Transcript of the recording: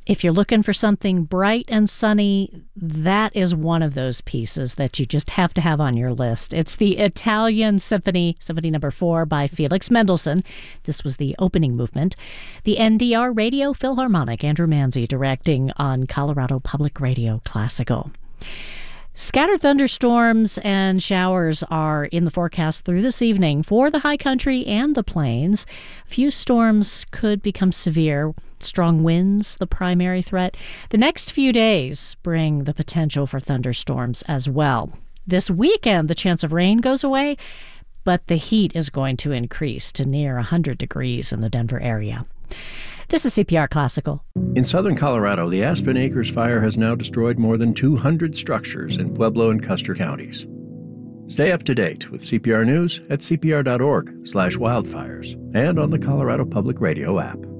If you're looking for something bright and sunny, that is one of those pieces that you just have to have on your list. It's the Italian Symphony, Symphony No. 4 by Felix Mendelssohn. This was the opening movement. The NDR Radio Philharmonic, Andrew Manzi directing on Colorado Public Radio Classical. Scattered thunderstorms and showers are in the forecast through this evening for the high country and the plains. A few storms could become severe. Strong winds, the primary threat. The next few days bring the potential for thunderstorms as well. This weekend, the chance of rain goes away, but the heat is going to increase to near 100 degrees in the Denver area. This is CPR Classical. In southern Colorado, the Aspen Acres fire has now destroyed more than 200 structures in Pueblo and Custer counties. Stay up to date with CPR News at cpr.org/wildfires and on the Colorado Public Radio app.